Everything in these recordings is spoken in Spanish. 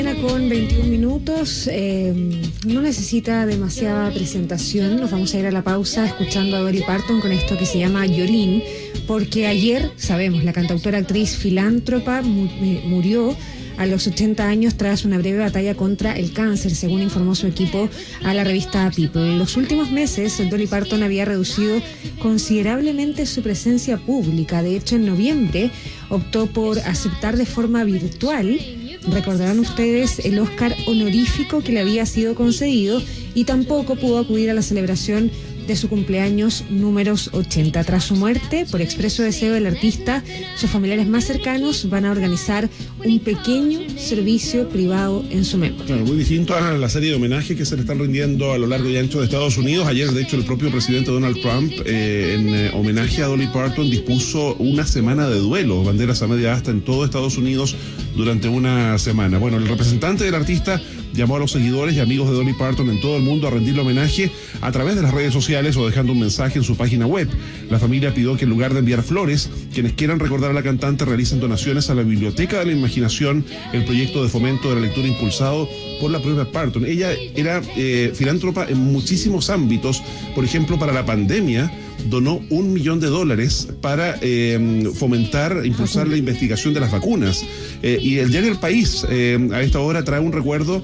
Con 21 minutos, no necesita demasiada presentación. Nos vamos a ir a la pausa escuchando a Dolly Parton con esto que se llama Yolene, porque ayer, sabemos, la cantautora, actriz, filántropa murió a los 80 años tras una breve batalla contra el cáncer, según informó su equipo a la revista People. En los últimos meses, Dolly Parton había reducido considerablemente su presencia pública. De hecho, en noviembre optó por aceptar de forma virtual, recordarán ustedes, el Oscar honorífico que le había sido concedido, y tampoco pudo acudir a la celebración de su cumpleaños números 80. Tras su muerte, por expreso deseo del artista, sus familiares más cercanos van a organizar un pequeño servicio privado en su memoria. Claro, muy distinto a la serie de homenajes que se le están rindiendo a lo largo y ancho de Estados Unidos. Ayer, de hecho, el propio presidente Donald Trump, en homenaje a Dolly Parton, dispuso una semana de duelo, banderas a media asta en todo Estados Unidos durante una semana. Bueno, el representante del artista llamó a los seguidores y amigos de Dolly Parton en todo el mundo a rendirle homenaje a través de las redes sociales o dejando un mensaje en su página web. La familia pidió que en lugar de enviar flores, quienes quieran recordar a la cantante realicen donaciones a la Biblioteca de la Imaginación, el proyecto de fomento de la lectura impulsado por la propia Parton. Ella era filántropa en muchísimos ámbitos. Por ejemplo, para la pandemia donó $1 millón para fomentar, impulsar la investigación de las vacunas. Y el diario El País a esta hora trae un recuerdo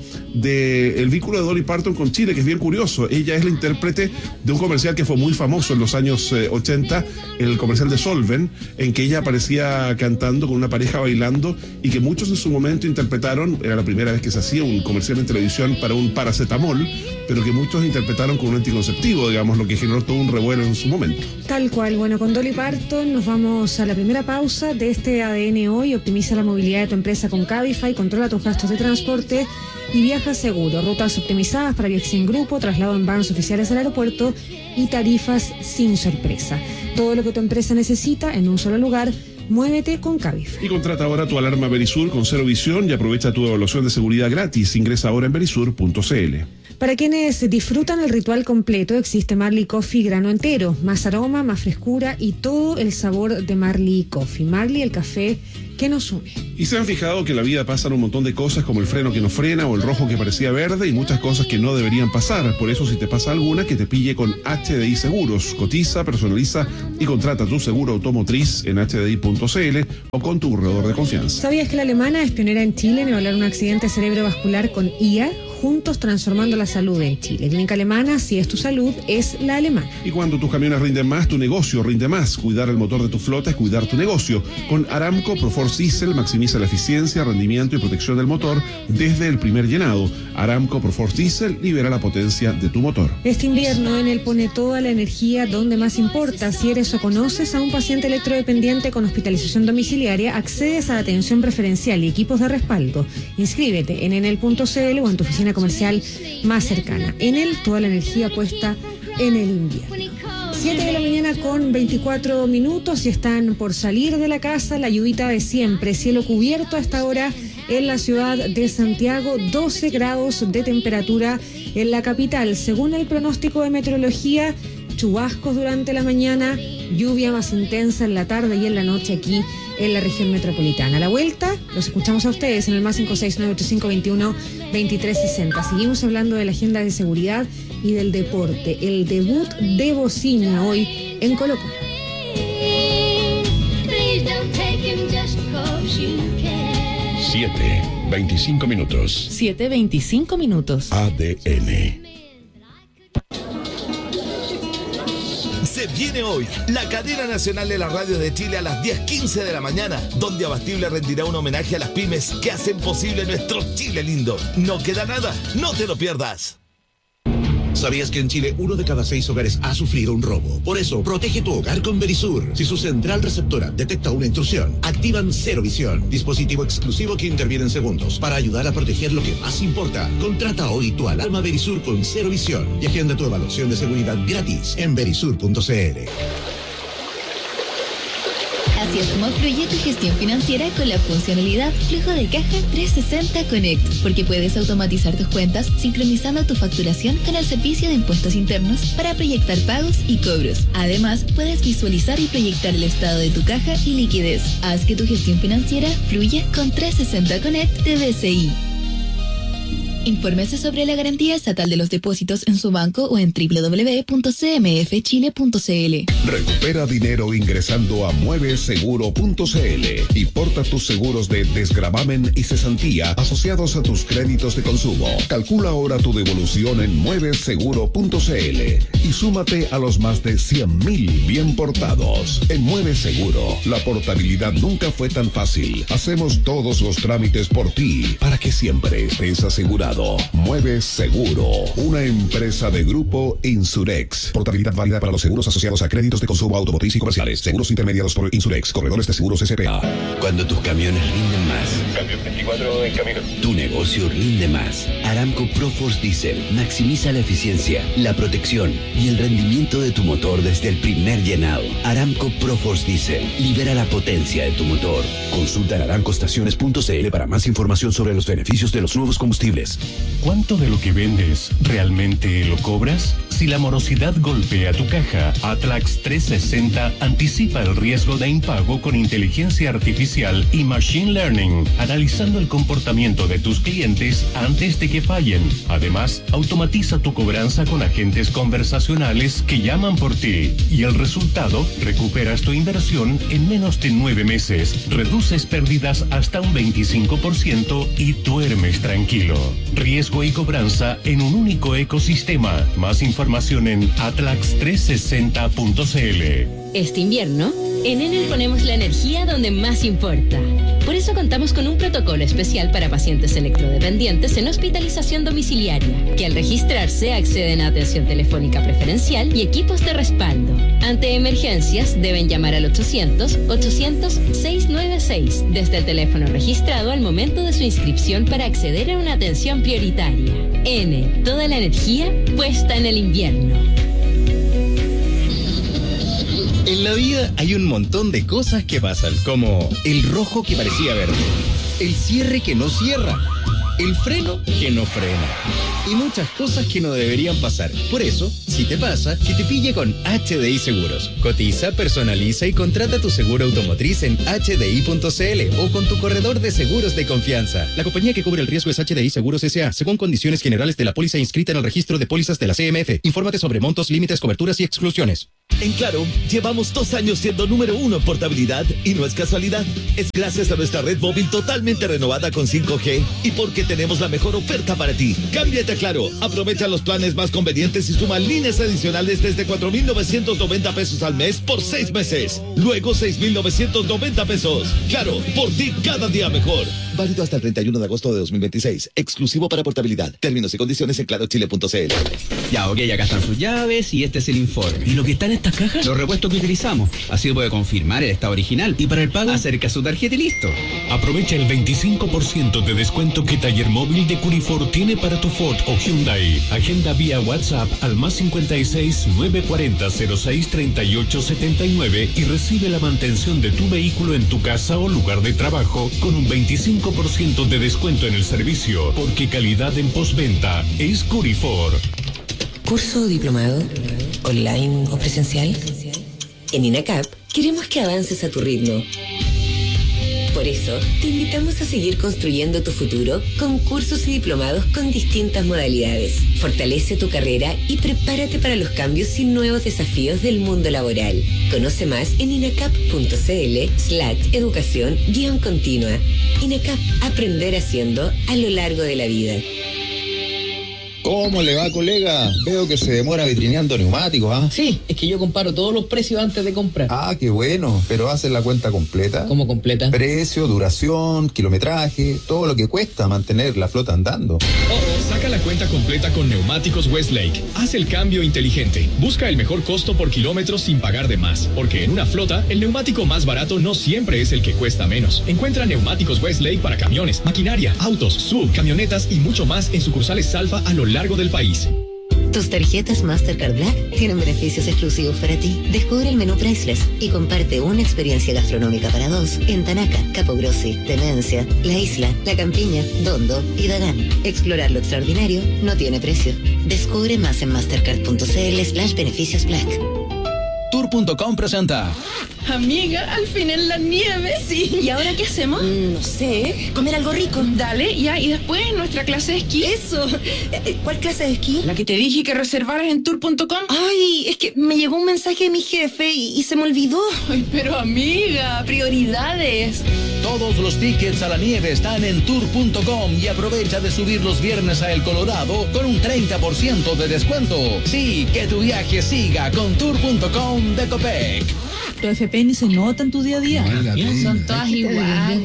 del vínculo de Dolly Parton con Chile, que es bien curioso. Ella es la intérprete de un comercial que fue muy famoso en los años 80, el comercial de Solven, en que ella aparecía cantando con una pareja bailando, y que muchos en su momento interpretaron, era la primera vez que se hacía un comercial en televisión para un paracetamol, pero que muchos interpretaron con un anticonceptivo, digamos, lo que generó todo un revuelo en su momento. Tal cual. Bueno, con Dolly Parton nos vamos a la primera pausa de este ADN Hoy. Optimiza la movilidad de tu empresa con Cabify, controla tus gastos de transporte y viaja seguro. Rutas optimizadas para viajes en grupo, traslado en vans oficiales al aeropuerto y tarifas sin sorpresa. Todo lo que tu empresa necesita en un solo lugar. Muévete con Cabify. Y contrata ahora tu alarma Verisur con cero visión y aprovecha tu evaluación de seguridad gratis. Ingresa ahora en verisur.cl. Para quienes disfrutan el ritual completo, existe Marley Coffee grano entero. Más aroma, más frescura y todo el sabor de Marley Coffee. Marley, el café que nos une. Y se han fijado que en la vida pasan un montón de cosas, como el freno que no frena o el rojo que parecía verde, y muchas cosas que no deberían pasar. Por eso, si te pasa alguna, que te pille con HDI Seguros. Cotiza, personaliza y contrata tu seguro automotriz en hdi.cl o con tu corredor de confianza. ¿Sabías que la alemana es pionera en Chile en evaluar un accidente cerebrovascular con IA? Juntos transformando la salud en Chile. Clínica Alemana, si es tu salud, es la alemana. Y cuando tus camiones rinden más, tu negocio rinde más. Cuidar el motor de tu flota es cuidar tu negocio. Con Aramco Proforce Diesel maximiza la eficiencia, rendimiento y protección del motor desde el primer llenado. Aramco Proforce Diesel libera la potencia de tu motor. Este invierno Enel pone toda la energía donde más importa. Si eres o conoces a un paciente electrodependiente con hospitalización domiciliaria, accedes a atención preferencial y equipos de respaldo. Inscríbete en enel.cl o en tu oficina comercial más cercana. Enel, toda la energía puesta en el invierno. 7 de la mañana con 24 minutos y están por salir de la casa. La lluvita de siempre, cielo cubierto a esta hora en la ciudad de Santiago, 12 grados de temperatura en la capital. Según el pronóstico de meteorología, chubascos durante la mañana, lluvia más intensa en la tarde y en la noche aquí en la región metropolitana. A la vuelta, los escuchamos a ustedes en el más 569-8521-2360. Seguimos hablando de la agenda de seguridad y del deporte. El debut de Bocina hoy en Colo-Colo. 7:25 minutos. 7:25 minutos. ADN. Se viene hoy la cadena nacional de la radio de Chile a las 10:15 de la mañana, donde Abastible rendirá un homenaje a las pymes que hacen posible nuestro Chile lindo. No queda nada, no te lo pierdas. ¿Sabías que en Chile 1 de cada 6 hogares ha sufrido un robo? Por eso, protege tu hogar con Verisur. Si su central receptora detecta una intrusión, activan Cero Visión, dispositivo exclusivo que interviene en segundos para ayudar a proteger lo que más importa. Contrata hoy tu alarma Verisur con Cero Visión y agenda tu evaluación de seguridad gratis en verisur.cl. Así es como fluye tu gestión financiera con la funcionalidad Flujo de Caja 360 Connect, porque puedes automatizar tus cuentas sincronizando tu facturación con el servicio de impuestos internos para proyectar pagos y cobros. Además, puedes visualizar y proyectar el estado de tu caja y liquidez. Haz que tu gestión financiera fluya con 360 Connect de BCI. Infórmese sobre la garantía estatal de los depósitos en su banco o en www.cmfchile.cl. Recupera dinero ingresando a mueveseguro.cl y porta tus seguros de desgravamen y cesantía asociados a tus créditos de consumo. Calcula ahora tu devolución en mueveseguro.cl y súmate a los más de 100.000 bien portados. En Mueves Seguro, la portabilidad nunca fue tan fácil. Hacemos todos los trámites por ti para que siempre estés asegurado. Mueves Seguro, una empresa de Grupo Insurex. Portabilidad válida para los seguros asociados a créditos de consumo automotriz y comerciales. Seguros intermediados por Insurex, corredores de seguros SPA. Cuando tus camiones rinden más. Camión 24 en camino. Tu negocio rinde más. Aramco ProForce Diesel maximiza la eficiencia, la protección y el rendimiento de tu motor desde el primer llenado. Aramco ProForce Diesel libera la potencia de tu motor. Consulta en aramcoestaciones.cl para más información sobre los beneficios de los nuevos combustibles. ¿Cuánto de lo que vendes realmente lo cobras? Si la morosidad golpea tu caja, Atlax 360 anticipa el riesgo de impago con inteligencia artificial y machine learning, analizando el comportamiento de tus clientes antes de que fallen. Además, automatiza tu cobranza con agentes conversacionales que llaman por ti. Y el resultado, recuperas tu inversión en menos de 9 meses, reduces pérdidas hasta un 25% y duermes tranquilo. Riesgo y cobranza en un único ecosistema. Más información en atlax360.cl. Este invierno, en Enel ponemos la energía donde más importa. Por eso contamos con un protocolo especial para pacientes electrodependientes en hospitalización domiciliaria, que al registrarse acceden a atención telefónica preferencial y equipos de respaldo. Ante emergencias, deben llamar al 800-800-696 desde el teléfono registrado al momento de su inscripción para acceder a una atención prioritaria. Enel, toda la energía puesta en el invierno. En la vida hay un montón de cosas que pasan, como el rojo que parecía verde, el cierre que no cierra, el freno que no frena y muchas cosas que no deberían pasar. Por eso, si te pasa, que te pille con HDI Seguros. Cotiza, personaliza y contrata tu seguro automotriz en hdi.cl o con tu corredor de seguros de confianza. La compañía que cubre el riesgo es HDI Seguros S.A., según condiciones generales de la póliza inscrita en el registro de pólizas de la CMF. Infórmate sobre montos, límites, coberturas y exclusiones. En Claro, llevamos 2 años siendo número 1 en portabilidad y no es casualidad. Es gracias a nuestra red móvil totalmente renovada con 5G y porque tenemos la mejor oferta para ti. Cámbiate a Claro, aprovecha los planes más convenientes y suma líneas adicionales desde 4,990 pesos al mes por 6 meses. Luego 6,990 pesos. Claro, por ti cada día mejor. Válido hasta el 31 de agosto de 2026. Exclusivo para portabilidad. Términos y condiciones en clarochile.cl. Ya, ok, acá están sus llaves y este es el informe. ¿Y lo que está en estas cajas? Los repuestos que utilizamos. Así puede confirmar el estado original. Y para el pago, acerca su tarjeta y listo. Aprovecha el 25% de descuento que Taller Móvil de Curifor tiene para tu Ford o Hyundai. Agenda vía WhatsApp al +56 940 06 38 79 y recibe la mantención de tu vehículo en tu casa o lugar de trabajo con un 25% de descuento en el servicio, porque calidad en postventa es Curifor. ¿Curso o diplomado? ¿Online o presencial? En INACAP queremos que avances a tu ritmo. Por eso, te invitamos a seguir construyendo tu futuro con cursos y diplomados con distintas modalidades. Fortalece tu carrera y prepárate para los cambios y nuevos desafíos del mundo laboral. Conoce más en inacap.cl/educación-continua. INACAP, aprender haciendo a lo largo de la vida. ¿Cómo le va, colega? Veo que se demora vitrineando neumáticos, ¿ah? Sí, es que yo comparo todos los precios antes de comprar. Ah, qué bueno. ¿Pero haces la cuenta completa? ¿Cómo completa? Precio, duración, kilometraje, todo lo que cuesta mantener la flota andando. Saca la cuenta completa con Neumáticos Westlake. Haz el cambio inteligente. Busca el mejor costo por kilómetro sin pagar de más. Porque en una flota, el neumático más barato no siempre es el que cuesta menos. Encuentra Neumáticos Westlake para camiones, maquinaria, autos, sub, camionetas y mucho más en sucursales Salfa a lo largo del país. Tus tarjetas Mastercard Black tienen beneficios exclusivos para ti. Descubre el menú Priceless y comparte una experiencia gastronómica para 2 en Tanaca, Capogrossi, Demencia, La Isla, La Campiña, Dondo y Dagán. Explorar lo extraordinario no tiene precio. Descubre más en mastercard.cl/beneficios Black. Tour.com presenta. Amiga, al fin en la nieve. Sí. ¿Y ahora qué hacemos? No sé. Comer algo rico. Dale, ya. Y después nuestra clase de esquí. Eso. ¿Cuál clase de esquí? La que te dije que reservaras en Tour.com. Ay, es que me llegó un mensaje de mi jefe y se me olvidó. Ay, pero amiga, prioridades. Todos los tickets a la nieve están en Tour.com y aprovecha de subir los viernes a El Colorado con un 30% de descuento. Sí, que tu viaje siga con Tour.com de Copec. Tu FP ni se nota en tu día a día. Son todas iguales.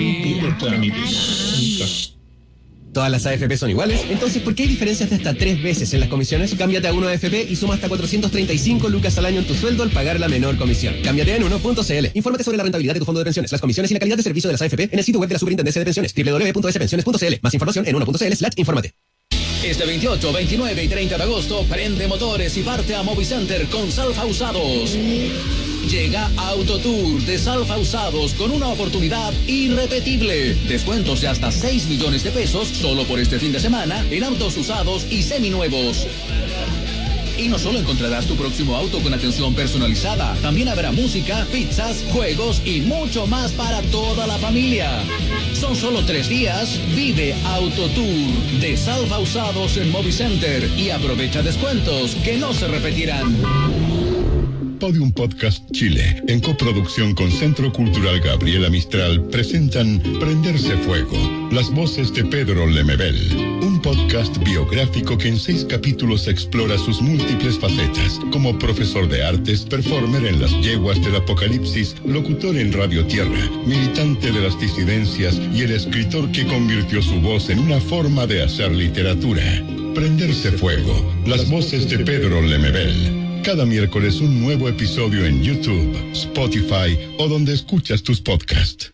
¿Todas las AFP son iguales? Entonces, ¿por qué hay diferencias de hasta 3 veces en las comisiones? Cámbiate a Uno AFP y suma hasta 435 lucas al año en tu sueldo al pagar la menor comisión. Cámbiate en Uno.cl. Infórmate sobre la rentabilidad de tu fondo de pensiones, las comisiones y la calidad de servicio de las AFP en el sitio web de la Superintendencia de Pensiones, www.spensiones.cl. Más información en Uno.cl/infórmate. Este 28, 29 y 30 de agosto, prende motores y parte a Movicenter con Salfa Usados. Llega Autotour de Salfa Usados con una oportunidad irrepetible. Descuentos de hasta 6 millones de pesos solo por este fin de semana en autos usados y seminuevos. Y no solo encontrarás tu próximo auto con atención personalizada, también habrá música, pizzas, juegos y mucho más para toda la familia. Son solo 3 días. Vive Autotour de Salfa Usados en Movicenter y aprovecha descuentos que no se repetirán. Podium Podcast Chile, en coproducción con Centro Cultural Gabriela Mistral, presentan Prenderse Fuego, las voces de Pedro Lemebel, un podcast biográfico que en 6 capítulos explora sus múltiples facetas, como profesor de artes, performer en las yeguas del apocalipsis, locutor en Radio Tierra, militante de las disidencias y el escritor que convirtió su voz en una forma de hacer literatura. Prenderse Fuego, las voces de Pedro Lemebel. Cada miércoles un nuevo episodio en YouTube, Spotify o donde escuchas tus podcasts.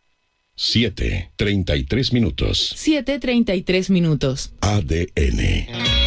7:33 minutos. 7:33 minutos. ADN.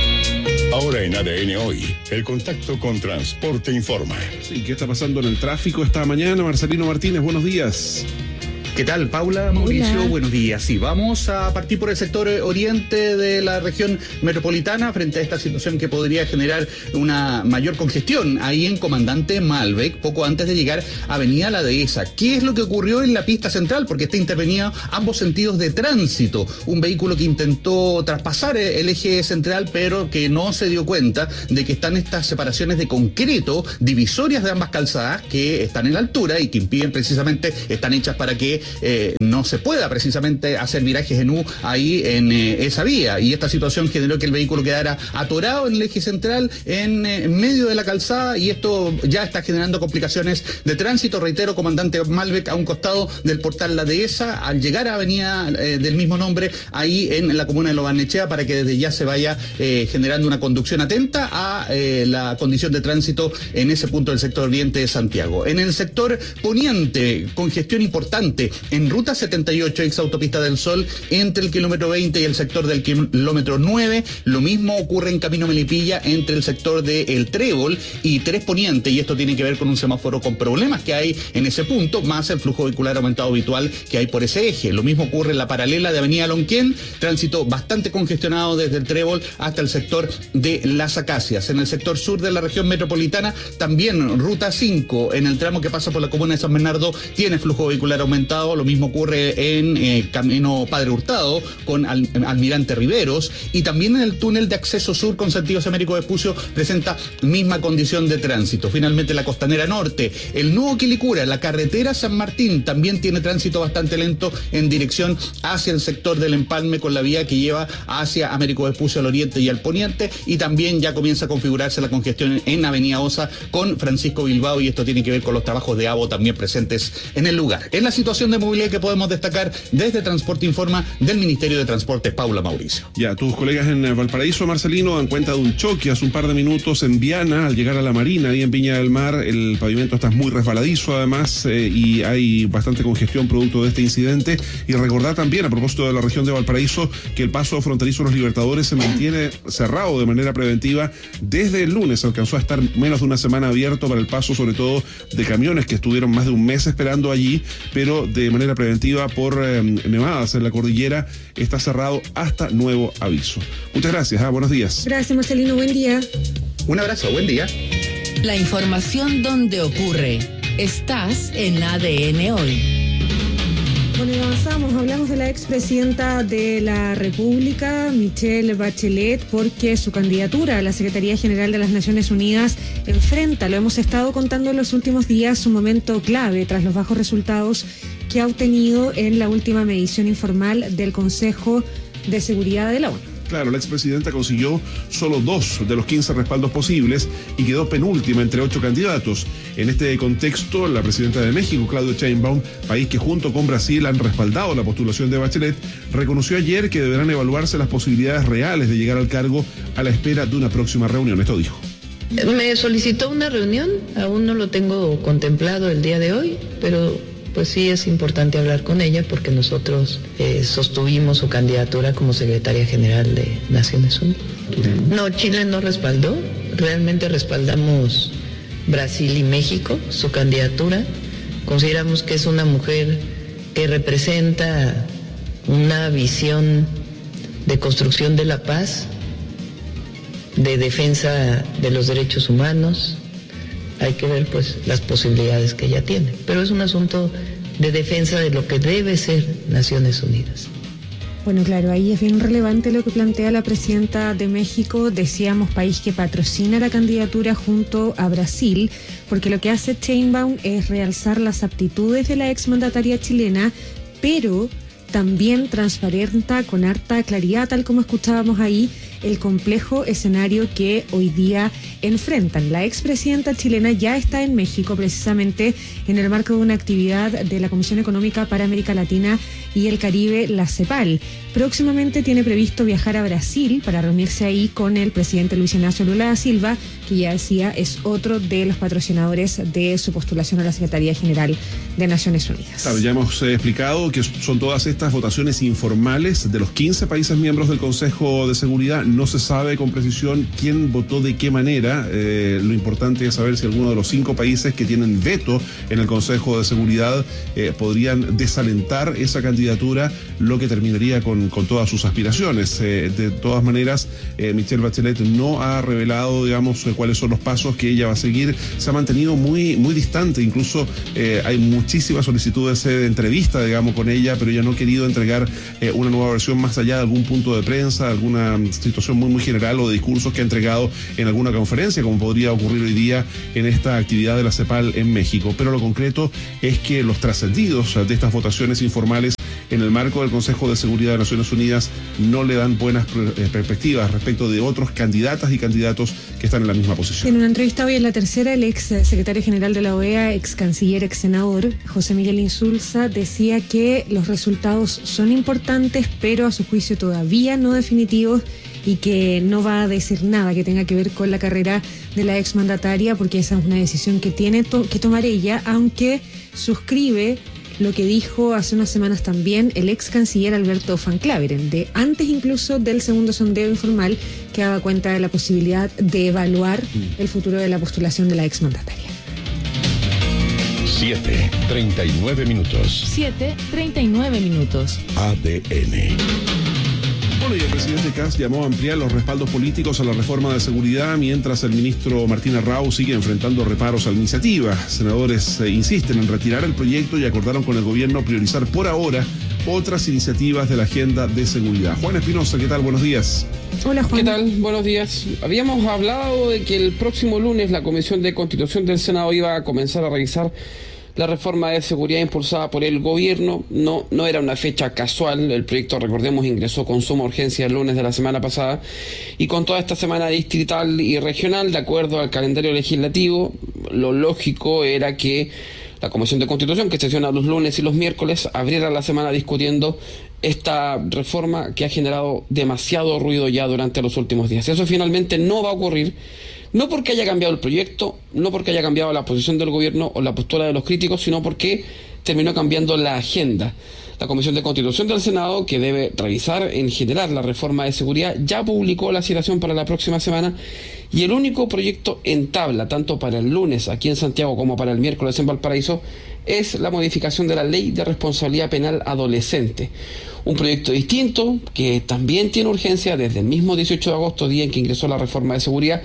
Ahora en ADN Hoy, el contacto con Transporte Informa. Sí, ¿qué está pasando en el tráfico esta mañana? Marcelino Martínez, buenos días. ¿Qué tal, Paula, Mauricio? Hola. Buenos días. Sí, vamos a partir por el sector oriente de la región metropolitana frente a esta situación que podría generar una mayor congestión ahí en Comandante Malbec, poco antes de llegar a Avenida La Dehesa. ¿Qué es lo que ocurrió en la pista central? Porque está intervenido ambos sentidos de tránsito. Un vehículo que intentó traspasar el eje central, pero que no se dio cuenta de que están estas separaciones de concreto, divisorias de ambas calzadas, que están en la altura y que impiden precisamente, están hechas para que no se pueda precisamente hacer virajes en U ahí en esa vía, y esta situación generó que el vehículo quedara atorado en el eje central en medio de la calzada, y esto ya está generando complicaciones de tránsito. Reitero, Comandante Malbec a un costado del portal La Dehesa, al llegar a avenida del mismo nombre ahí en la comuna de Lo Barnechea, para que desde ya se vaya generando una conducción atenta a la condición de tránsito en ese punto del sector oriente de Santiago. En el sector poniente, congestión importante en ruta 78, ex autopista del Sol, entre el kilómetro 20 y el sector del kilómetro 9. Lo mismo ocurre en Camino Melipilla, entre el sector de El Trébol y 3 Poniente, y esto tiene que ver con un semáforo con problemas que hay en ese punto, más el flujo vehicular aumentado habitual que hay por ese eje. Lo mismo ocurre en la paralela de Avenida Lonquén, tránsito bastante congestionado desde el Trébol hasta el sector de Las Acacias. En el sector sur de la región metropolitana, también ruta 5, en el tramo que pasa por la comuna de San Bernardo, tiene flujo vehicular aumentado. Lo mismo ocurre en Camino Padre Hurtado con Almirante Riveros, y también en el túnel de acceso sur con sentido Américo Vespucio presenta misma condición de tránsito. Finalmente, la costanera norte, el nudo Quilicura, la carretera San Martín, también tiene tránsito bastante lento en dirección hacia el sector del Empalme, con la vía que lleva hacia Américo Vespucio al oriente y al poniente, y también ya comienza a configurarse la congestión en Avenida Osa con Francisco Bilbao, y esto tiene que ver con los trabajos de AVO también presentes en el lugar. Es la situación de movilidad que podemos destacar desde Transporte Informa del Ministerio de Transportes. Paula, Mauricio. Ya, tus colegas en Valparaíso, Marcelino, dan cuenta de un choque hace un par de minutos en Viana, al llegar a la Marina, ahí en Viña del Mar. El pavimento está muy resbaladizo además, y hay bastante congestión producto de este incidente. Y recordar también, a propósito de la región de Valparaíso, que el paso fronterizo de los Libertadores se mantiene cerrado de manera preventiva desde el lunes. Alcanzó a estar menos de una semana abierto para el paso, sobre todo de camiones que estuvieron más de un mes esperando allí, pero de manera preventiva por nevadas en la cordillera está cerrado hasta nuevo aviso. Muchas gracias, buenos días. Gracias, Marcelino, buen día. Un abrazo, buen día. La información donde ocurre. Estás en ADN Hoy. Bueno, y avanzamos. Hablamos de la expresidenta de la República, Michelle Bachelet, porque su candidatura a la Secretaría General de las Naciones Unidas enfrenta, lo hemos estado contando en los últimos días, un momento clave tras los bajos resultados que ha obtenido en la última medición informal del Consejo de Seguridad de la ONU. Claro, la expresidenta consiguió solo 2 de los 15 respaldos posibles y quedó penúltima entre 8 candidatos. En este contexto, la presidenta de México, Claudia Sheinbaum, país que junto con Brasil han respaldado la postulación de Bachelet, reconoció ayer que deberán evaluarse las posibilidades reales de llegar al cargo a la espera de una próxima reunión. Esto dijo. Me solicitó una reunión, aún no lo tengo contemplado el día de hoy, pero pues sí es importante hablar con ella porque nosotros sostuvimos su candidatura como secretaria general de Naciones Unidas. No, Chile no respaldó, realmente respaldamos Brasil y México, su candidatura. Consideramos que es una mujer que representa una visión de construcción de la paz, de defensa de los derechos humanos. Hay que ver pues las posibilidades que ella tiene, pero es un asunto de defensa de lo que debe ser Naciones Unidas. Bueno, claro, ahí es bien relevante lo que plantea la presidenta de México, decíamos, país que patrocina la candidatura junto a Brasil, porque lo que hace Sheinbaum es realzar las aptitudes de la exmandataria chilena, pero también transparenta con harta claridad, tal como escuchábamos ahí, el complejo escenario que hoy día enfrentan. La expresidenta chilena ya está en México precisamente en el marco de una actividad de la Comisión Económica para América Latina y el Caribe, la CEPAL. Próximamente tiene previsto viajar a Brasil para reunirse ahí con el presidente Luis Ignacio Lula da Silva, que ya decía es otro de los patrocinadores de su postulación a la Secretaría General de Naciones Unidas. Claro, ya hemos explicado que son todas estas votaciones informales de los 15 países miembros del Consejo de Seguridad. No se sabe con precisión quién votó de qué manera. Lo importante es saber si alguno de los 5 países que tienen veto en el Consejo de Seguridad podrían desalentar esa candidatura, lo que terminaría con todas sus aspiraciones. De todas maneras, Michelle Bachelet no ha revelado, digamos, cuáles son los pasos que ella va a seguir. Se ha mantenido muy distante, incluso hay muchísimas solicitudes de entrevista, digamos, con ella, pero ella no ha querido entregar una nueva versión más allá de algún punto de prensa, alguna situación muy general o de discursos que ha entregado en alguna conferencia, como podría ocurrir hoy día en esta actividad de la CEPAL en México. Pero lo concreto es que los trascendidos de estas votaciones informales en el marco del Consejo de Seguridad de Naciones Unidas no le dan buenas perspectivas respecto de otros candidatas y candidatos que están en la misma posición. En una entrevista hoy en La Tercera, el ex secretario general de la OEA, ex canciller, ex senador, José Miguel Insulza, decía que los resultados son importantes, pero a su juicio todavía no definitivos, y que no va a decir nada que tenga que ver con la carrera de la exmandataria, porque esa es una decisión que tiene que tomar ella, aunque suscribe lo que dijo hace unas semanas también el ex canciller Alberto Van Claveren, de antes incluso del segundo sondeo informal, que daba cuenta de la posibilidad de evaluar el futuro de la postulación de la exmandataria. 7:39 minutos. 7:39 minutos. ADN. Bueno, y el presidente Kast llamó a ampliar los respaldos políticos a la reforma de seguridad, mientras el ministro Martín Arrau sigue enfrentando reparos a la iniciativa. Senadores insisten en retirar el proyecto y acordaron con el gobierno priorizar por ahora otras iniciativas de la agenda de seguridad. Juan Espinosa, ¿qué tal? Buenos días. Hola, Juan. ¿Qué tal? Buenos días. Habíamos hablado de que el próximo lunes la Comisión de Constitución del Senado iba a comenzar a revisar la reforma de seguridad impulsada por el gobierno. No era una fecha casual. El proyecto, recordemos, ingresó con suma urgencia el lunes de la semana pasada, y con toda esta semana distrital y regional, de acuerdo al calendario legislativo, lo lógico era que la Comisión de Constitución, que sesiona los lunes y los miércoles, abriera la semana discutiendo esta reforma que ha generado demasiado ruido ya durante los últimos días. Eso finalmente no va a ocurrir. No porque haya cambiado el proyecto, no porque haya cambiado la posición del gobierno o la postura de los críticos, sino porque terminó cambiando la agenda. La Comisión de Constitución del Senado, que debe revisar en general la reforma de seguridad, ya publicó la citación para la próxima semana, y el único proyecto en tabla, tanto para el lunes aquí en Santiago como para el miércoles en Valparaíso, es la modificación de la Ley de Responsabilidad Penal Adolescente. Un proyecto distinto, que también tiene urgencia desde el mismo 18 de agosto, día en que ingresó la reforma de seguridad,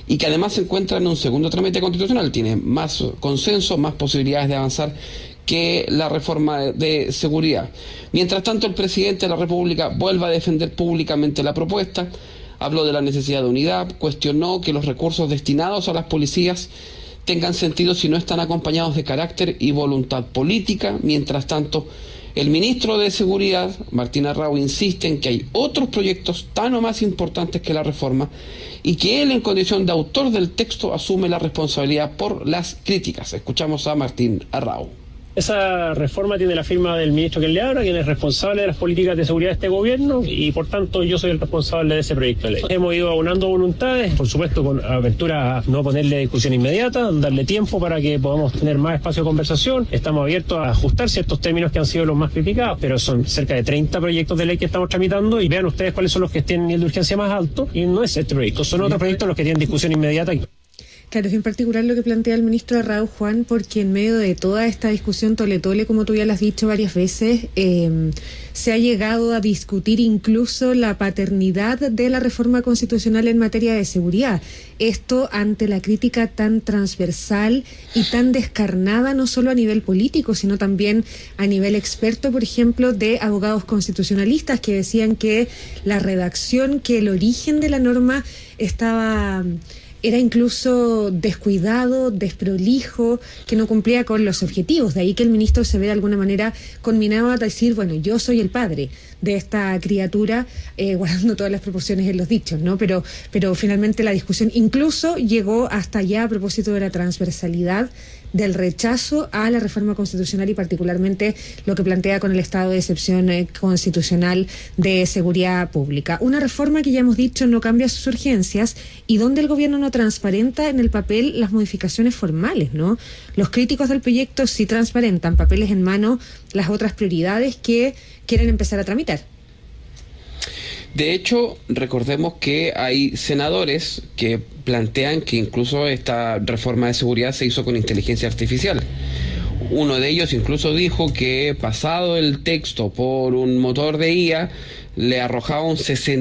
y que además se encuentra en un segundo trámite constitucional, tiene más consenso, más posibilidades de avanzar que la reforma de seguridad. Mientras tanto, el presidente de la República vuelve a defender públicamente la propuesta, habló de la necesidad de unidad, cuestionó que los recursos destinados a las policías tengan sentido si no están acompañados de carácter y voluntad política. Mientras tanto, el ministro de Seguridad, Martín Arrau, insiste en que hay otros proyectos tan o más importantes que la reforma y que él, en condición de autor del texto, asume la responsabilidad por las críticas. Escuchamos a Martín Arrau. Esa reforma tiene la firma del ministro que le habla, quien es responsable de las políticas de seguridad de este gobierno, y por tanto yo soy el responsable de ese proyecto de ley. Hemos ido aunando voluntades, por supuesto con apertura a no ponerle discusión inmediata, darle tiempo para que podamos tener más espacio de conversación. Estamos abiertos a ajustar ciertos términos que han sido los más criticados, pero son cerca de 30 proyectos de ley que estamos tramitando, y vean ustedes cuáles son los que tienen nivel de urgencia más alto, y no es este proyecto, son otros proyectos los que tienen discusión inmediata. Claro, es en particular lo que plantea el ministro Arrau, Juan, porque en medio de toda esta discusión tole-tole, como tú ya lo has dicho varias veces, se ha llegado a discutir incluso la paternidad de la reforma constitucional en materia de seguridad. Esto ante la crítica tan transversal y tan descarnada, no solo a nivel político, sino también a nivel experto, por ejemplo, de abogados constitucionalistas que decían que la redacción, que el origen de la norma era incluso descuidado, desprolijo, que no cumplía con los objetivos. De ahí que el ministro se ve de alguna manera conminado a decir, bueno, yo soy el padre de esta criatura, guardando todas las proporciones en los dichos, ¿no? Pero finalmente la discusión incluso llegó hasta allá a propósito de la transversalidad del rechazo a la reforma constitucional y particularmente lo que plantea con el estado de excepción constitucional de seguridad pública. Una reforma que ya hemos dicho no cambia sus urgencias y donde el gobierno no transparenta en el papel las modificaciones formales, ¿no? Los críticos del proyecto sí transparentan, papeles en mano, las otras prioridades que quieren empezar a tramitar. De hecho, recordemos que hay senadores que plantean que incluso esta reforma de seguridad se hizo con inteligencia artificial. Uno de ellos incluso dijo que pasado el texto por un motor de IA, le arrojaba un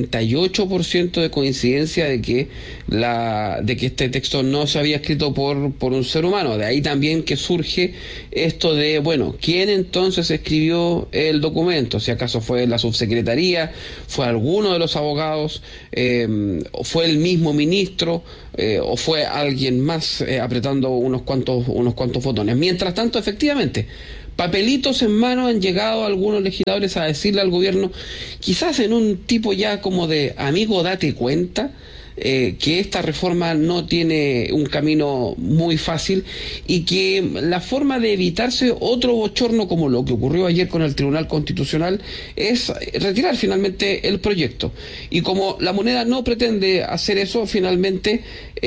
68% de coincidencia de que este texto no se había escrito por un ser humano. De ahí también que surge esto de, bueno, ¿quién entonces escribió el documento? Si acaso fue la subsecretaría, fue alguno de los abogados, o fue el mismo ministro, o fue alguien más apretando unos cuantos botones. Mientras tanto, efectivamente, papelitos en mano han llegado algunos legisladores a decirle al gobierno, quizás en un tipo ya como de amigo date cuenta, que esta reforma no tiene un camino muy fácil y que la forma de evitarse otro bochorno como lo que ocurrió ayer con el Tribunal Constitucional es retirar finalmente el proyecto. Y como la moneda no pretende hacer eso, finalmente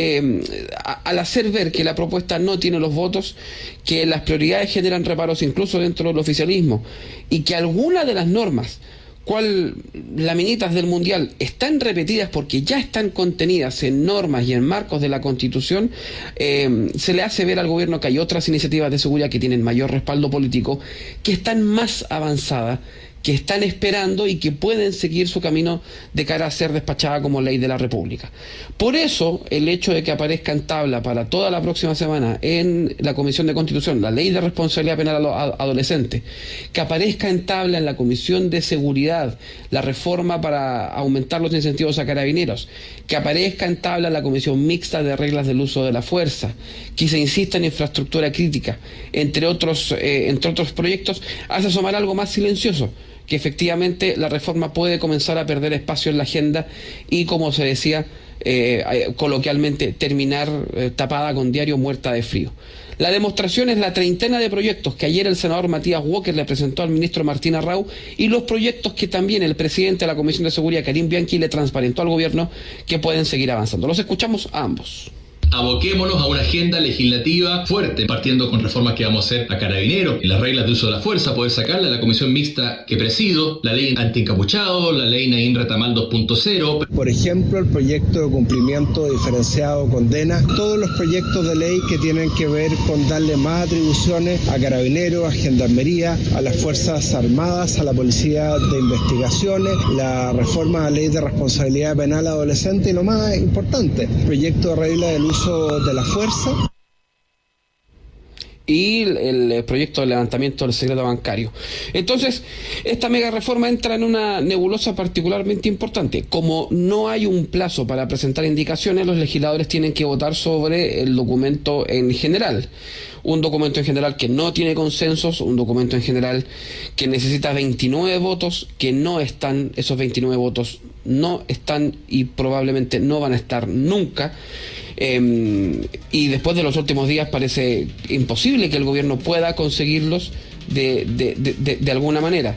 al hacer ver que la propuesta no tiene los votos, que las prioridades generan reparos incluso dentro del oficialismo y que algunas de las normas cual laminitas del Mundial están repetidas porque ya están contenidas en normas y en marcos de la Constitución, se le hace ver al gobierno que hay otras iniciativas de seguridad que tienen mayor respaldo político, que están más avanzadas, que están esperando y que pueden seguir su camino de cara a ser despachada como ley de la República. Por eso, el hecho de que aparezca en tabla para toda la próxima semana en la Comisión de Constitución la ley de responsabilidad penal adolescente, que aparezca en tabla en la Comisión de Seguridad la reforma para aumentar los incentivos a carabineros, que aparezca en tabla la Comisión Mixta de Reglas del Uso de la Fuerza, que se insista en infraestructura crítica, entre otros proyectos, hace asomar algo más silencioso, que efectivamente la reforma puede comenzar a perder espacio en la agenda y, como se decía coloquialmente, terminar tapada con diario, muerta de frío. La demostración es la treintena de proyectos que ayer el senador Matías Walker le presentó al ministro Martín Arrau y los proyectos que también el presidente de la Comisión de Seguridad, Karim Bianchi, le transparentó al gobierno que pueden seguir avanzando. Los escuchamos a ambos. Aboquémonos a una agenda legislativa fuerte, partiendo con reformas que vamos a hacer a Carabineros, y las reglas de uso de la fuerza, poder sacarle a la comisión mixta que presido, la ley antiencapuchado, la ley Naín Retamal 2.0. Por ejemplo, el proyecto de cumplimiento diferenciado condena todos los proyectos de ley que tienen que ver con darle más atribuciones a Carabineros, a Gendarmería, a las Fuerzas Armadas, a la Policía de Investigaciones, la reforma a la Ley de Responsabilidad Penal Adolescente y lo más importante, proyecto de regla del uso de la fuerza. Y el proyecto de levantamiento del secreto bancario. Entonces, esta mega reforma entra en una nebulosa particularmente importante. Como no hay un plazo para presentar indicaciones, los legisladores tienen que votar sobre el documento en general. Un documento en general que no tiene consensos, un documento en general que necesita 29 votos, que no están, esos 29 votos no están y probablemente no van a estar nunca. Y después de los últimos días parece imposible que el gobierno pueda conseguirlos de alguna manera.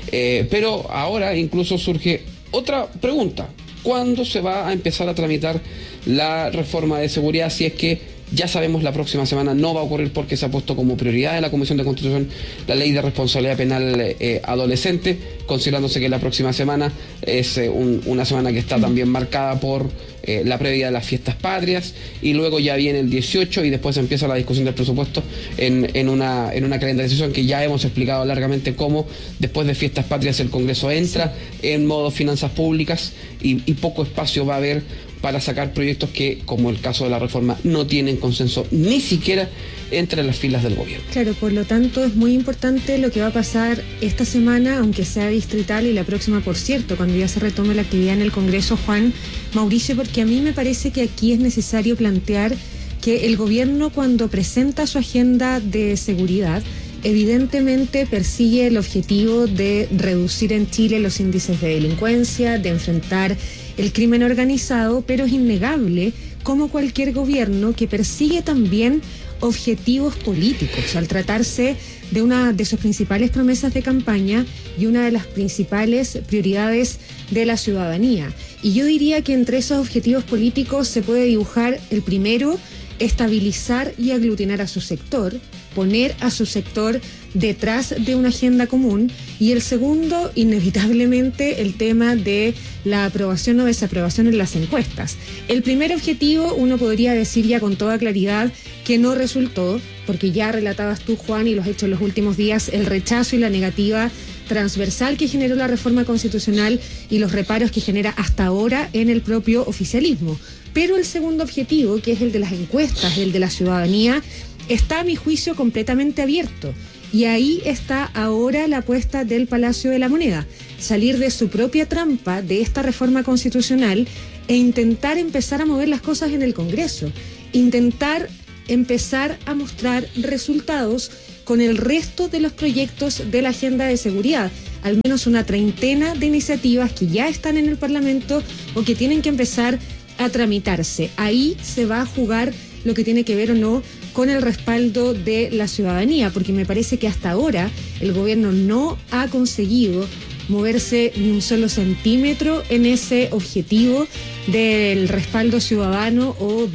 Pero ahora incluso surge otra pregunta. ¿Cuándo se va a empezar a tramitar la reforma de seguridad? Si es que ya sabemos la próxima semana no va a ocurrir porque se ha puesto como prioridad en la Comisión de Constitución la Ley de Responsabilidad Penal Adolescente, considerándose que la próxima semana es una semana que está también marcada por la previa de las fiestas patrias, y luego ya viene el 18 y después empieza la discusión del presupuesto en una calendarización que ya hemos explicado largamente cómo después de fiestas patrias el Congreso entra en modo finanzas públicas y poco espacio va a haber para sacar proyectos que, como el caso de la reforma, no tienen consenso ni siquiera entre las filas del gobierno. Claro, por lo tanto es muy importante lo que va a pasar esta semana, aunque sea distrital, y la próxima, por cierto, cuando ya se retome la actividad en el Congreso, Juan, Mauricio, porque a mí me parece que aquí es necesario plantear que el gobierno, cuando presenta su agenda de seguridad, evidentemente persigue el objetivo de reducir en Chile los índices de delincuencia, de enfrentar el crimen organizado, pero es innegable como cualquier gobierno que persigue también objetivos políticos al tratarse de una de sus principales promesas de campaña y una de las principales prioridades de la ciudadanía. Y yo diría que entre esos objetivos políticos se puede dibujar el primero, estabilizar y aglutinar a su sector, poner a su sector detrás de una agenda común, y el segundo, inevitablemente, el tema de la aprobación o desaprobación en las encuestas. El primer objetivo, uno podría decir ya con toda claridad que no resultó, porque ya relatabas tú, Juan, y lo has hecho en los últimos días, el rechazo y la negativa transversal que generó la reforma constitucional y los reparos que genera hasta ahora en el propio oficialismo. Pero el segundo objetivo, que es el de las encuestas, el de la ciudadanía, está a mi juicio completamente abierto. Y ahí está ahora la apuesta del Palacio de la Moneda, salir de su propia trampa de esta reforma constitucional e intentar empezar a mover las cosas en el Congreso, intentar empezar a mostrar resultados con el resto de los proyectos de la agenda de seguridad, al menos una treintena de iniciativas que ya están en el Parlamento o que tienen que empezar a tramitarse. Ahí se va a jugar lo que tiene que ver o no con el respaldo de la ciudadanía, porque me parece que hasta ahora el gobierno no ha conseguido moverse ni un solo centímetro en ese objetivo del respaldo ciudadano o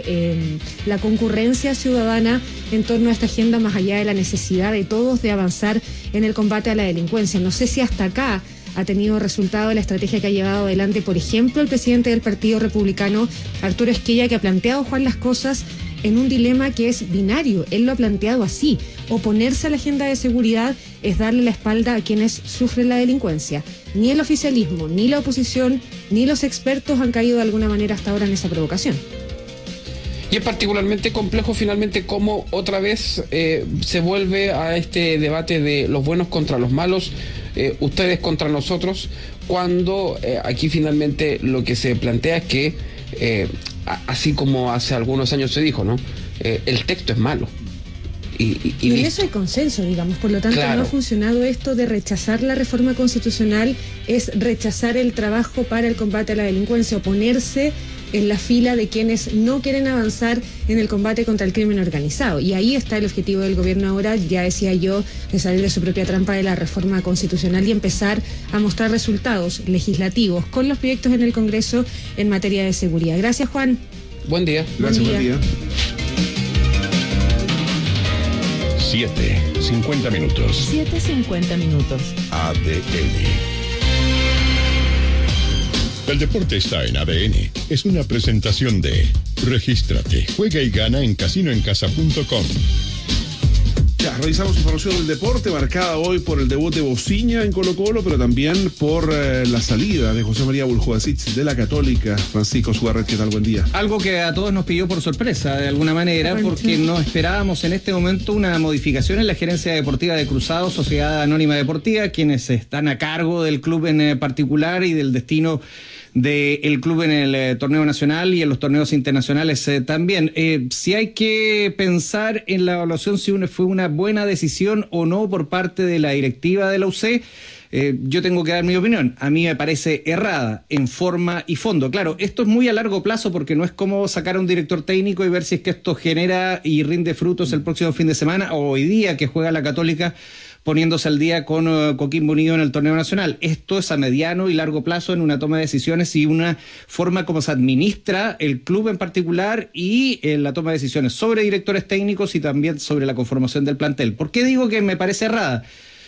de la concurrencia ciudadana en torno a esta agenda, más allá de la necesidad de todos de avanzar en el combate a la delincuencia. No sé si hasta acá ha tenido resultado la estrategia que ha llevado adelante, por ejemplo, el presidente del Partido Republicano, Arturo Esquella, que ha planteado, Juan, las cosas en un dilema que es binario. Él lo ha planteado así: oponerse a la agenda de seguridad es darle la espalda a quienes sufren la delincuencia. Ni el oficialismo, ni la oposición, ni los expertos han caído de alguna manera hasta ahora en esa provocación. Y es particularmente complejo finalmente cómo otra vez se vuelve a este debate de los buenos contra los malos, ustedes contra nosotros, cuando aquí finalmente lo que se plantea es que, así como hace algunos años se dijo, ¿no? El texto es malo. Y en eso hay consenso, digamos. Por lo tanto, claro, no ha funcionado esto de rechazar la reforma constitucional, es rechazar el trabajo para el combate a la delincuencia, oponerse en la fila de quienes no quieren avanzar en el combate contra el crimen organizado. Y ahí está el objetivo del gobierno ahora, ya decía yo, de salir de su propia trampa de la reforma constitucional y empezar a mostrar resultados legislativos con los proyectos en el Congreso en materia de seguridad. Gracias, Juan. Buen día. Gracias, buen día. 7:50 minutos. 7:50 minutos. ADN. El deporte está en ADN. Es una presentación de Regístrate, juega y gana en casinoencasa.com. Ya, revisamos información del deporte marcada hoy por el debut de Bociña en Colo-Colo, pero también por la salida de José María Buljovacic de la Católica. Francisco Suárez, ¿qué tal? Buen día. Algo que a todos nos pilló por sorpresa, de alguna manera, porque no esperábamos en este momento una modificación en la gerencia deportiva de Cruzados, Sociedad Anónima Deportiva, quienes están a cargo del club en particular y del destino del club en el torneo nacional y en los torneos internacionales también. Si hay que pensar en la evaluación si fue una buena decisión o no por parte de la directiva de la UC, yo tengo que dar mi opinión. A mí me parece errada en forma y fondo. Claro, esto es muy a largo plazo porque no es como sacar a un director técnico y ver si es que esto genera y rinde frutos el próximo fin de semana o hoy día que juega la Católica poniéndose al día con Coquimbo Unido en el torneo nacional. Esto es a mediano y largo plazo en una toma de decisiones y una forma como se administra el club en particular y la toma de decisiones sobre directores técnicos y también sobre la conformación del plantel. ¿Por qué digo que me parece errada?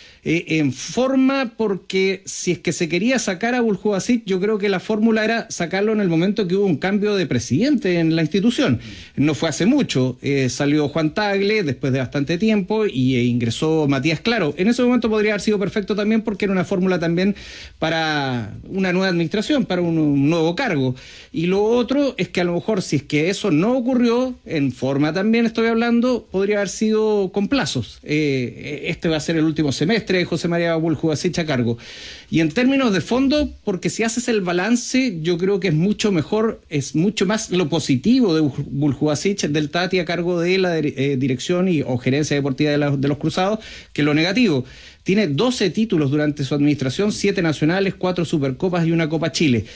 En forma, porque si es que se quería sacar a Buljovacic, yo creo que la fórmula era sacarlo en el momento que hubo un cambio de presidente en la institución. No fue hace mucho, salió Juan Tagle después de bastante tiempo y ingresó Matías Claro. En ese momento podría haber sido perfecto también porque era una fórmula también para una nueva administración, para un nuevo cargo. Y lo otro es que a lo mejor si es que eso no ocurrió, en forma también estoy hablando, podría haber sido con plazos. Este va a ser el último semestre de José María Buljovacic a cargo. Y en términos de fondo, porque si haces el balance, yo creo que es mucho mejor, es mucho más lo positivo de Buljovacic, del Tati a cargo de la dirección o gerencia deportiva de los Cruzados, que lo negativo. Tiene 12 títulos durante su administración, 7 nacionales, 4 Supercopas y una Copa Chile.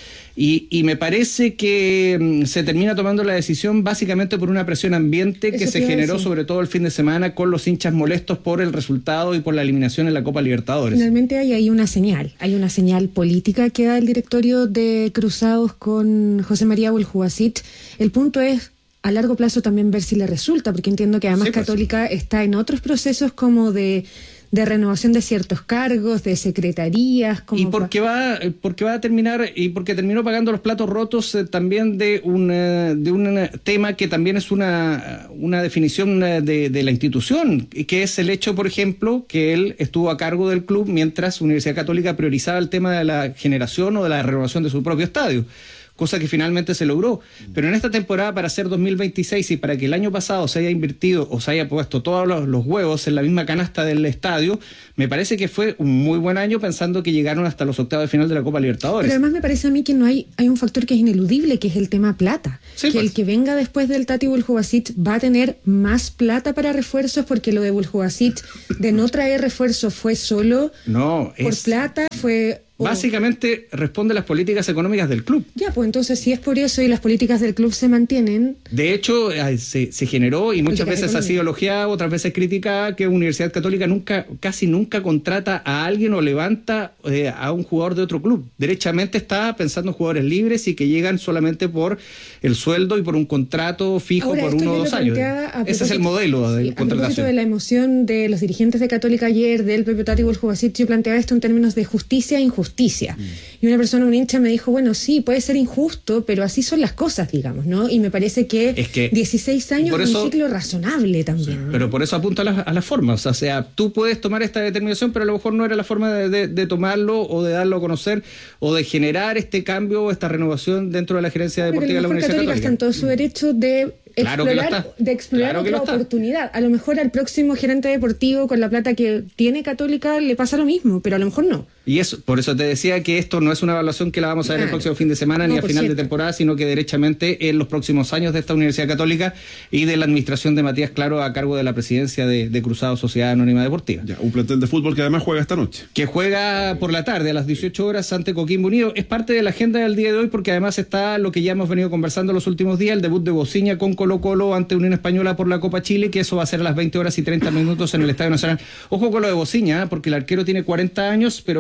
Y me parece que se termina tomando la decisión básicamente por una presión ambiente que se generó sobre todo el fin de semana con los hinchas molestos por el resultado y por la eliminación en la Copa Libertadores. Finalmente hay ahí una señal política que da el directorio de Cruzados con José María Buljovacic. El punto es a largo plazo también ver si le resulta, porque entiendo que además sí, Católica está en otros procesos como de renovación de ciertos cargos, de secretarías. Como y porque va a terminar, y porque terminó pagando los platos rotos también de un tema que también es una definición de la institución, que es el hecho, por ejemplo, que él estuvo a cargo del club mientras Universidad Católica priorizaba el tema de la generación o de la renovación de su propio estadio, cosa que finalmente se logró. Pero en esta temporada, para hacer 2026 y para que el año pasado se haya invertido o se haya puesto todos los huevos en la misma canasta del estadio, me parece que fue un muy buen año pensando que llegaron hasta los octavos de final de la Copa Libertadores. Pero además me parece a mí que hay un factor que es ineludible, que es el tema plata. Sí, que pues el que venga después del Tati Buljovacic va a tener más plata para refuerzos, porque lo de Buljovacic de no traer refuerzos fue solo por plata, fue... Básicamente responde a las políticas económicas del club. Ya, pues entonces si es por eso y las políticas del club se mantienen... De hecho, se generó y muchas veces ha sido elogiada, otras veces criticada, que Universidad Católica casi nunca contrata a alguien o levanta a un jugador de otro club. Derechamente está pensando en jugadores libres y que llegan solamente por el sueldo y por un contrato fijo. Ahora, por 1 o 2 años. Ese es el modelo de contratación. A propósito de la emoción de los dirigentes de Católica ayer, del propio Tati Buljovacic, yo planteaba esto en términos de justicia e injusticia. Y una persona, un hincha, me dijo, bueno, sí, puede ser injusto, pero así son las cosas, digamos, ¿no? Y me parece que 16 años es un ciclo razonable también, ¿no? Pero por eso apunta a las formas. O sea, tú puedes tomar esta determinación, pero a lo mejor no era la forma de tomarlo o de darlo a conocer o de generar este cambio o esta renovación dentro de la gerencia deportiva de la Universidad Católica. Está en todo su derecho de explorar otra oportunidad. A lo mejor al próximo gerente deportivo, con la plata que tiene Católica, le pasa lo mismo, pero a lo mejor no. Y eso, por eso te decía que esto no es una evaluación que la vamos a ver el próximo fin de semana ni a final de temporada, sino que derechamente en los próximos años de esta Universidad Católica y de la administración de Matías Claro a cargo de la presidencia de Cruzados Sociedad Anónima Deportiva. Ya, un plantel de fútbol que además juega esta noche. Que juega por la tarde a las 18 horas ante Coquimbo Unido. Es parte de la agenda del día de hoy porque además está lo que ya hemos venido conversando los últimos días, el debut de Bociña con Colo-Colo ante Unión Española por la Copa Chile, que eso va a ser a las 20 horas y 30 minutos en el Estadio Nacional. Ojo con lo de Bociña, porque el arquero tiene 40 años, pero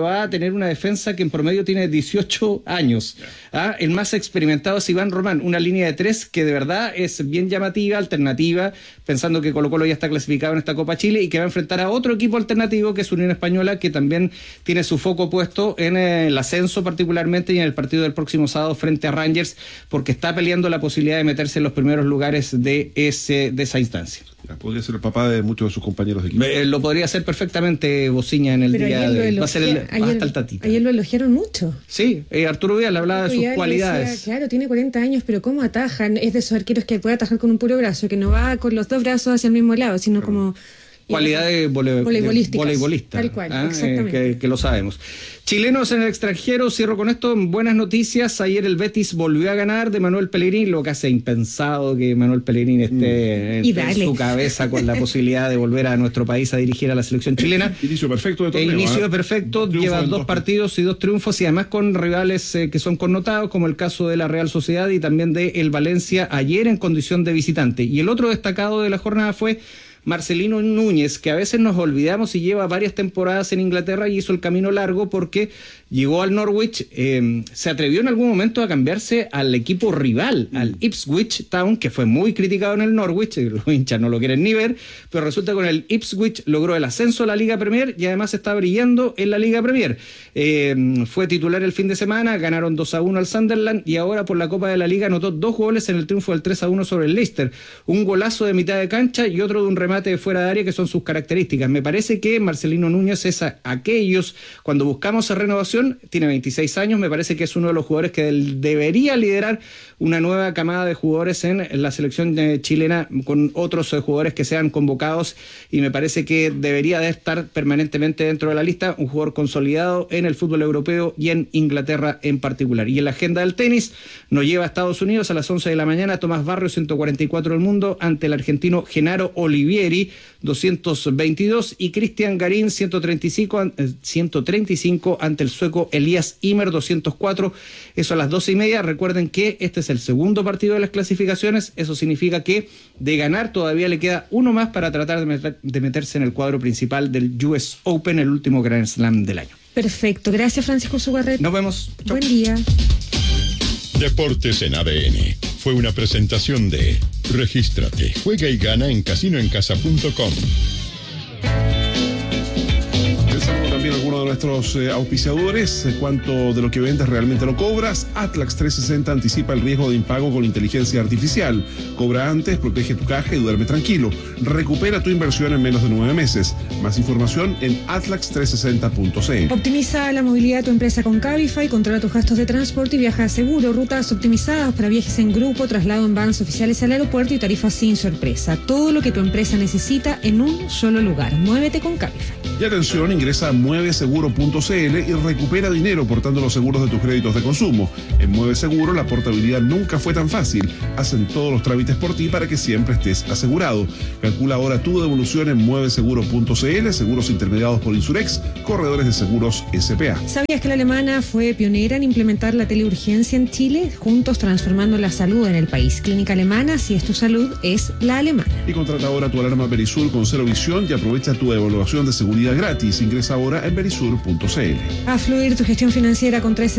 va a tener una defensa que en promedio tiene 18 años. El más experimentado es Iván Román, una línea de 3 que de verdad es bien llamativa, alternativa, pensando que Colo-Colo ya está clasificado en esta Copa Chile y que va a enfrentar a otro equipo alternativo que es Unión Española, que también tiene su foco puesto en el ascenso particularmente y en el partido del próximo sábado frente a Rangers, porque está peleando la posibilidad de meterse en los primeros lugares de esa instancia. Podría ser el papá de muchos de sus compañeros de equipo. Lo podría hacer perfectamente Bociña en el día de hoy. Va a ser hasta el tatita. Ayer lo elogiaron mucho. Sí, Arturo Vidal hablaba de sus cualidades. Decía, claro, tiene 40 años, pero ¿cómo atajan? Es de esos arqueros que puede atajar con un puro brazo, que no va con los dos brazos hacia el mismo lado, sino como... Cualidades voleibolistas. Tal cual, exactamente. Que lo sabemos. Chilenos en el extranjero, cierro con esto, buenas noticias. Ayer el Betis volvió a ganar de Manuel Pellegrini, lo que hace impensado que Manuel Pellegrini esté en su cabeza con la posibilidad de volver a nuestro país a dirigir a la selección chilena. Inicio perfecto de torneo. Inicio perfecto, lleva 2 partidos y 2 triunfos y además con rivales que son connotados, como el caso de la Real Sociedad y también de el Valencia ayer en condición de visitante. Y el otro destacado de la jornada fue Marcelino Núñez, que a veces nos olvidamos y lleva varias temporadas en Inglaterra y hizo el camino largo porque llegó al Norwich, se atrevió en algún momento a cambiarse al equipo rival, al Ipswich Town, que fue muy criticado en el Norwich, los hinchas no lo quieren ni ver, pero resulta que con el Ipswich logró el ascenso a la Liga Premier y además está brillando en la Liga Premier. Fue titular el fin de semana, ganaron 2-1 al Sunderland y ahora por la Copa de la Liga anotó 2 goles en el triunfo del 3-1 sobre el Leicester, un golazo de mitad de cancha y otro de un remate de fuera de área, que son sus características. Me parece que Marcelino Núñez es aquellos, cuando buscamos renovación, tiene 26 años, me parece que es uno de los jugadores que debería liderar una nueva camada de jugadores en la selección chilena con otros jugadores que sean convocados y me parece que debería de estar permanentemente dentro de la lista, un jugador consolidado en el fútbol europeo y en Inglaterra en particular. Y en la agenda del tenis nos lleva a Estados Unidos a las 11 de la mañana, Tomás Barrios 144 del mundo ante el argentino Genaro Olivieri 222 y Cristian Garín 135 ante el sueco Elías Ymer 204, eso a las 12:30. Recuerden que este es el segundo partido de las clasificaciones, eso significa que de ganar todavía le queda uno más para tratar de meterse en el cuadro principal del US Open, el último Grand Slam del año. Perfecto, gracias Francisco Sugarret. Nos vemos. Chau. Buen día. Deportes en ADN. Fue una presentación de Regístrate, juega y gana en casinoencasa.com. También algunos de nuestros auspiciadores, cuánto de lo que vendes realmente lo cobras. Atlax 360 anticipa el riesgo de impago con inteligencia artificial. Cobra antes, protege tu caja y duerme tranquilo. Recupera tu inversión en menos de 9 meses. Más información en atlax360.cl. Optimiza la movilidad de tu empresa con Cabify, controla tus gastos de transporte y viaja seguro. Rutas optimizadas para viajes en grupo, traslado en vans oficiales al aeropuerto y tarifas sin sorpresa. Todo lo que tu empresa necesita en un solo lugar. Muévete con Cabify. Y atención, ingresa a mueveseguro.cl y recupera dinero portando los seguros de tus créditos de consumo. En Mueve Seguro la portabilidad nunca fue tan fácil. Hacen todos los trámites por ti para que siempre estés asegurado. Calcula ahora tu devolución en mueveseguro.cl, seguros intermediados por Insurex, corredores de seguros SPA. ¿Sabías que la alemana fue pionera en implementar la teleurgencia en Chile? Juntos transformando la salud en el país. Clínica Alemana, si es tu salud, es la alemana. Y contrata ahora tu alarma Verisur con cero visión y aprovecha tu evaluación de seguridad gratis. Ingresa ahora en verisur.cl. A fluir tu gestión financiera con 13